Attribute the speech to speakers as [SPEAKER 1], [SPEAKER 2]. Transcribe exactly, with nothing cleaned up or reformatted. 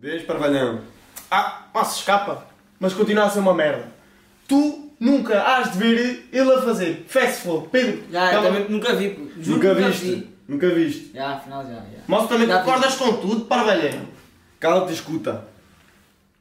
[SPEAKER 1] Vês, parvalhão?
[SPEAKER 2] Ah, ah, se escapa. Mas continua a ser uma merda. Tu nunca has de ver ele a fazer fast flow. Pedro,
[SPEAKER 3] Já, eu
[SPEAKER 2] cala-
[SPEAKER 3] também nunca vi. pô. Juro
[SPEAKER 1] Nunca
[SPEAKER 3] que
[SPEAKER 1] viste?
[SPEAKER 3] vi.
[SPEAKER 1] Nunca viste?
[SPEAKER 3] Já, afinal já. já.
[SPEAKER 2] Mas tu também
[SPEAKER 3] Já
[SPEAKER 2] concordas com tudo, parvalhão.
[SPEAKER 1] Cala-te e escuta.